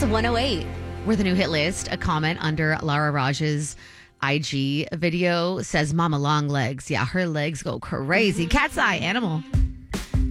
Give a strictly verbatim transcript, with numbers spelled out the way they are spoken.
one oh eight. We're the new hit list. A comment under Lara Raj's I G video says, Mama long legs. Yeah, her legs go crazy. Cat's eye animal.